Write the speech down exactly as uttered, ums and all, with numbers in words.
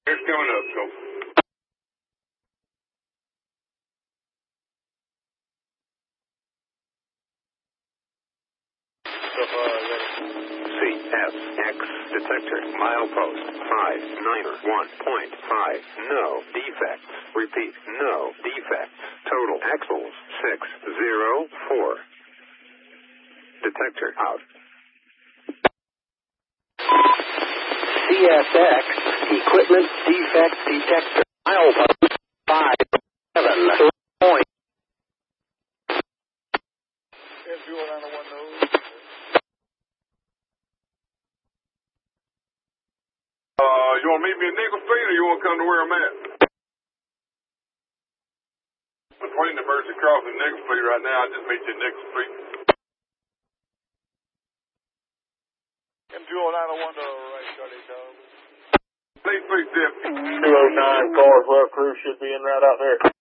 Here's coming up, so. C S X detector, milepost five nine one point five, no defects. Repeat, no defects. Total axles six zero four. Detector out. C S X equipment defect detector, milepost five seven point. Uh, you want to meet me at Nickel Street, or you want to come to where I'm at? Between the Mercy Cross and Nickel Street right now, I just meet you at Nickel Street. M two oh nine oh one to right, Charlie Charlie. Please, please, Dip. two oh nine, cars left crew should be in right out there.